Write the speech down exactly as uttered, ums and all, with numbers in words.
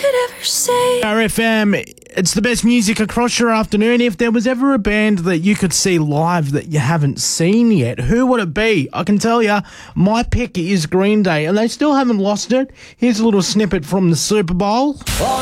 could ever say. R F M, it's the best music across your afternoon. If there was ever a band that you could see live that you haven't seen yet, who would it be? I can tell you, my pick is Green Day, and they still haven't lost it. Here's a little snippet from the Super Bowl.